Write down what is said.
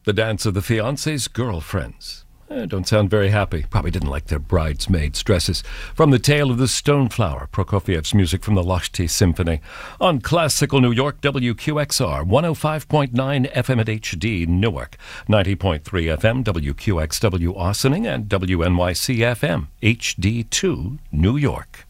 The Dance of the Fiancé's Girlfriends. Don't sound very happy. Probably didn't like their bridesmaids' dresses. From The Tale of the Stoneflower, Prokofiev's music from the Lochte Symphony. On Classical New York, WQXR, 105.9 FM at HD, Newark, 90.3 FM, WQXW Austining, and WNYC FM, HD2, New York.